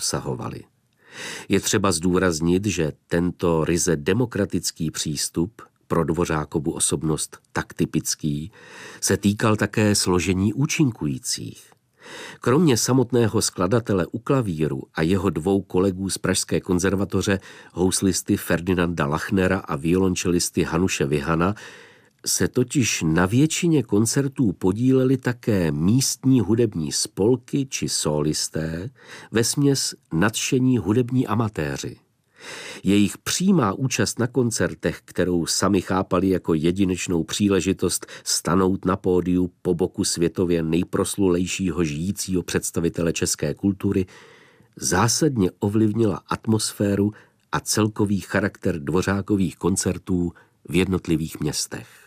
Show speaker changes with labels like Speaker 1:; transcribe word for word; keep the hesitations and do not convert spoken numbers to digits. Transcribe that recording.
Speaker 1: obsahovaly. Je třeba zdůraznit, že tento ryze demokratický přístup, pro Dvořákovu osobnost tak typický, se týkal také složení účinkujících. Kromě samotného skladatele u klavíru a jeho dvou kolegů z Pražské konzervatoře, houslisty Ferdinanda Lachnera a violončelisty Hanuše Vihana, se totiž na většině koncertů podíleli také místní hudební spolky či sólisté, vesměs nadšení hudební amatéři. Jejich přímá účast na koncertech, kterou sami chápali jako jedinečnou příležitost stanout na pódiu po boku světově nejproslulejšího žijícího představitele české kultury, zásadně ovlivnila atmosféru a celkový charakter Dvořákových koncertů v jednotlivých městech.